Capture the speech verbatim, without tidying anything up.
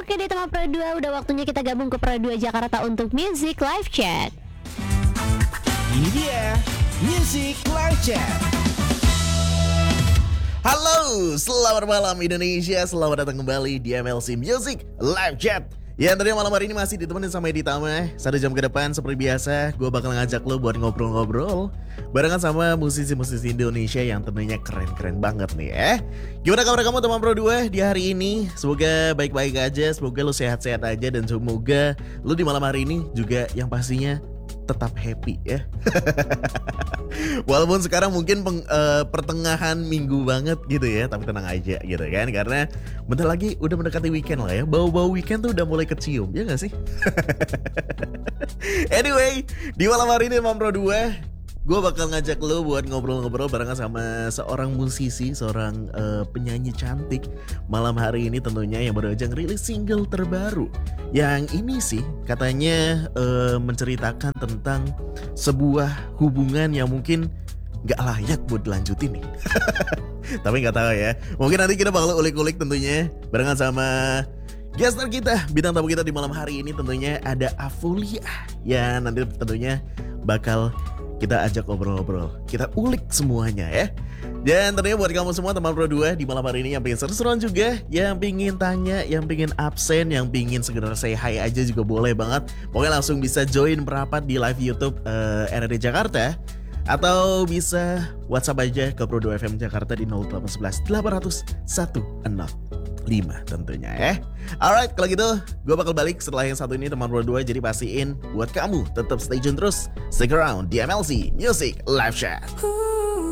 Oke deh teman Pro dua, udah waktunya kita gabung ke Pro dua Jakarta untuk Music Live Chat. Ini dia Music Live Chat. Halo, selamat malam Indonesia. Selamat datang kembali di M L C Music Live Chat. Ya tentunya malam hari ini masih ditemenin sama Edi Tama. Satu jam ke depan seperti biasa gue bakal ngajak lo buat ngobrol-ngobrol barengan sama musisi-musisi Indonesia yang tentunya keren-keren banget nih ya. Gimana kabar kamu teman Pro dua di hari ini? Semoga baik-baik aja, semoga lo sehat-sehat aja. Dan semoga lo di malam hari ini juga yang pastinya tetap happy ya. Walaupun sekarang mungkin peng, uh, pertengahan minggu banget gitu ya, tapi tenang aja gitu kan, karena bentar lagi udah mendekati weekend lah ya. Bau-bau weekend tuh udah mulai kecium, ya gak sih? Anyway, di malam hari ini Mam Pro dua, gue bakal ngajak lo buat ngobrol-ngobrol barengan sama seorang musisi, seorang uh, penyanyi cantik. Malam hari ini tentunya yang baru aja ngerilis single terbaru. Yang ini sih katanya uh, menceritakan tentang sebuah hubungan yang mungkin gak layak buat dilanjutin nih. Tapi gak tahu ya, mungkin nanti kita bakal ulik-ulik tentunya barengan sama guest star kita, bintang tamu kita di malam hari ini. Tentunya ada Afulia ya, nanti tentunya bakal kita ajak ngobrol-ngobrol, kita ulik semuanya ya. Dan tentunya buat kamu semua teman Pro dua di malam hari ini yang pengen seru-seruan juga, yang pengen tanya, yang pengen absen, yang pengen sekedar say hi aja juga boleh banget. Pokoknya langsung bisa join merapat di live YouTube uh, R R D Jakarta, atau bisa WhatsApp aja ke Pro dua F M Jakarta di nol delapan satu satu delapan nol satu nol lima tentunya ya. Alright, kalau gitu gue bakal balik setelah yang satu ini teman Pro dua. Jadi pastiin buat kamu tetap stay tune terus, stick around di M L C Music Live Chat.